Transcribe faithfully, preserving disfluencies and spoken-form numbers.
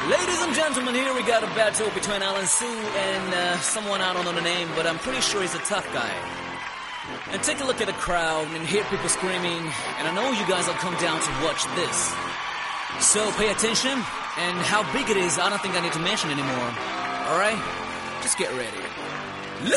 Ladies and gentlemen, here we got a battle between Alan Sue and uh, someone I don't know the name, but I'm pretty sure he's a tough guy. And take a look at the crowd and hear people screaming, and I know you guys will come down to watch this. So pay attention, and how big it is, I don't think I need to mention anymore. Alright? Just get ready.